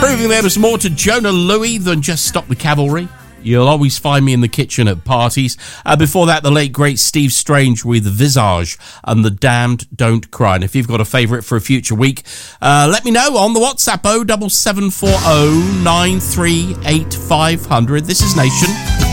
Proving there was more to Jona Lewie than just Stop the Cavalry. You'll always find me in the kitchen at parties. Before that, the late, great Steve Strange with Visage and The Damned Don't Cry. And if you've got a favourite for a future week, let me know on the WhatsApp 07740 938 500. This is Nation.